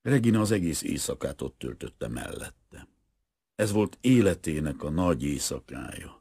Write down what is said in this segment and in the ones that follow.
Regina az egész éjszakát ott töltötte mellette. Ez volt életének a nagy éjszakája.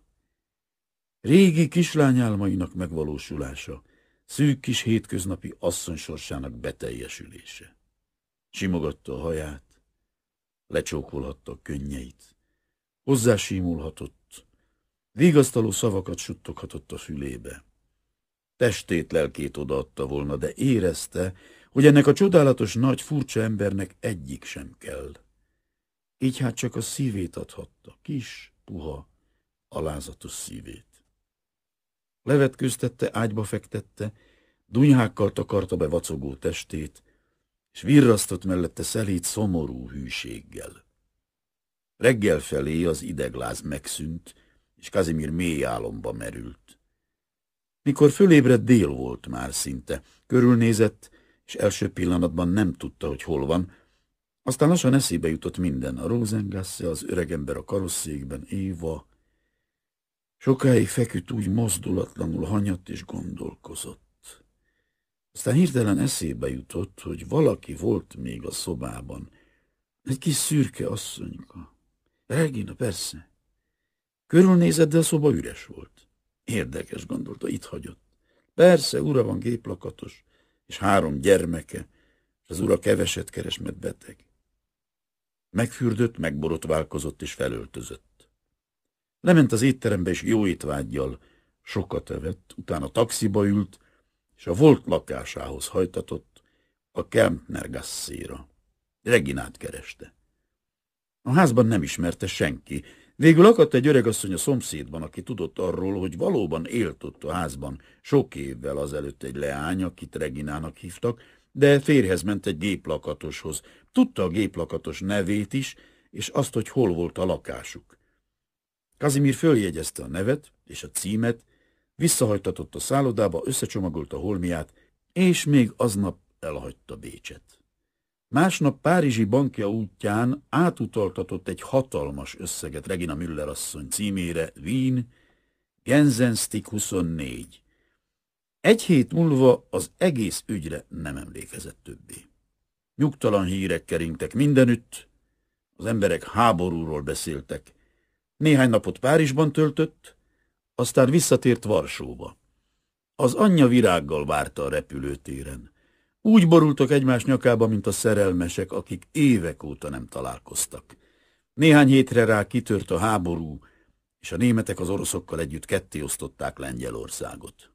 Régi kislányálmainak megvalósulása, szűk kis hétköznapi asszony sorsának beteljesülése. Simogatta a haját, lecsókolhatta a könnyeit, hozzásímulhatott, vigasztaló szavakat suttoghatott a fülébe. Testét, lelkét odaadta volna, de érezte, hogy ennek a csodálatos, nagy, furcsa embernek egyik sem kell. Így hát csak a szívét adhatta, kis, puha, alázatos szívét. Levetkőztette, ágyba fektette, dunyhákkal takarta be vacogó testét, és virrasztott mellette szelíd, szomorú hűséggel. Reggel felé az idegláz megszűnt, és Kazimír mély álomba merült. Mikor fölébredt, dél volt már szinte. Körülnézett, és első pillanatban nem tudta, hogy hol van. Aztán lassan eszébe jutott minden. A Rosengasse, az öregember a karosszékben, Éva. Sokáig feküdt úgy mozdulatlanul, hanyatt és gondolkozott. Aztán hirtelen eszébe jutott, hogy valaki volt még a szobában. Egy kis szürke asszonyka. Regina, persze. Körülnézett, de a szoba üres volt. Érdekes, gondolta, itt hagyott. Persze, ura van géplakatos, és 3 gyermeke, és az ura keveset keres, mert beteg. Megfürdött, megborotválkozott és felöltözött. Lement az étterembe, és jó étvággyal sokat evett, utána taxiba ült, és a volt lakásához hajtatott, a Kemptnergasszéra. Reginát kereste. A házban nem ismerte senki. Végül akadt egy öregasszony a szomszédban, aki tudott arról, hogy valóban élt ott a házban sok évvel azelőtt egy leány, akit Reginának hívtak, de férjhez ment egy géplakatoshoz. Tudta a géplakatos nevét is, és azt, hogy hol volt a lakásuk. Kazimír följegyezte a nevet és a címet, visszahajtatott a szállodába, összecsomagolta holmiát, és még aznap elhagyta Bécset. Másnap párizsi bankja útján átutaltatott egy hatalmas összeget Regina Müller asszony címére, Wien, Gensenstick 24. 1 hét múlva az egész ügyre nem emlékezett többé. Nyugtalan hírek keringtek mindenütt, az emberek háborúról beszéltek. Néhány napot Párizsban töltött, aztán visszatért Varsóba. Az anyja virággal várta a repülőtéren. Úgy borultak egymás nyakába, mint a szerelmesek, akik évek óta nem találkoztak. Néhány hétre rá kitört a háború, és a németek az oroszokkal együtt kettéosztották Lengyelországot.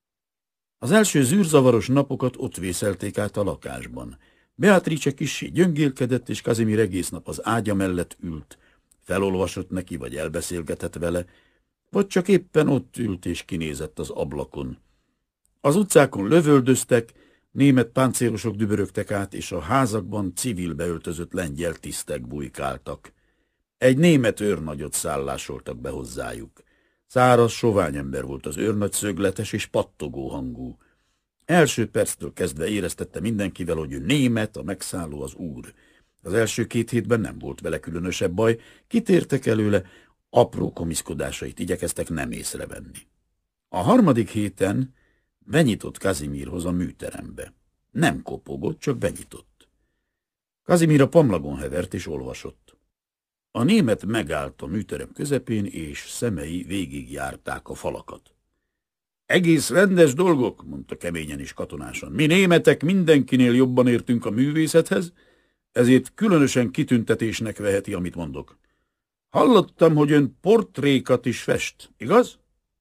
Az első zűrzavaros napokat ott vészelték át a lakásban. Beatrice kissé gyöngélkedett, és Kazimír egész nap az ágya mellett ült. Felolvasott neki, vagy elbeszélgetett vele, vagy csak éppen ott ült és kinézett az ablakon. Az utcákon lövöldöztek, német páncélosok dübörögtek át, és a házakban civilbe öltözött lengyel tisztek bujkáltak. Egy német őrnagyot szállásoltak be hozzájuk. Száraz, sovány ember volt az őrnagy, szögletes és pattogó hangú. Első perctől kezdve éreztette mindenkivel, hogy ő német, a megszálló az úr. Az első 2 hétben nem volt vele különösebb baj, kitértek előle, apró komiszkodásait igyekeztek nem észrevenni. A 3. héten benyitott Kazimírhoz a műterembe. Nem kopogott, csak benyitott. Kazimír a pamlagon hevert és olvasott. A német megállt a műterem közepén, és szemei végigjárták a falakat. Egész rendes dolgok, mondta keményen és katonásan. Mi németek mindenkinél jobban értünk a művészethez, ezért különösen kitüntetésnek veheti, amit mondok. Hallottam, hogy ön portrékat is fest, igaz?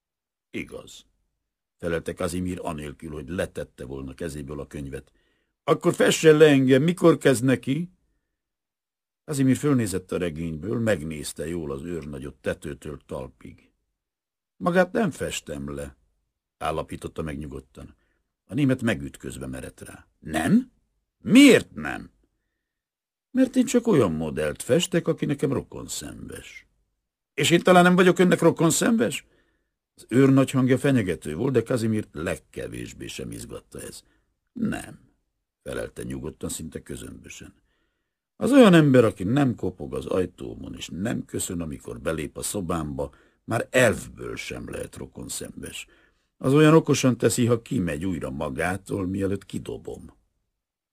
Igaz, felelte Kazimír anélkül, hogy letette volna kezéből a könyvet. Akkor fessen le engem, mikor kezd neki? Kazimír fölnézett a regényből, megnézte jól az őrnagyot tetőtől talpig. Magát nem festem le, állapította meg nyugodtan. A német megütközve merett rá. Nem? Miért nem? Mert én csak olyan modellt festek, aki nekem rokonszenves. És én talán nem vagyok önnek rokonszenves? Az őrnagy hangja fenyegető volt, de Kazimírt legkevésbé sem izgatta ez. Nem, felelte nyugodtan, szinte közömbösen. Az olyan ember, aki nem kopog az ajtómon, és nem köszön, amikor belép a szobámba, már elfből sem lehet rokonszenves. Az olyan okosan teszi, ha kimegy újra magától, mielőtt kidobom.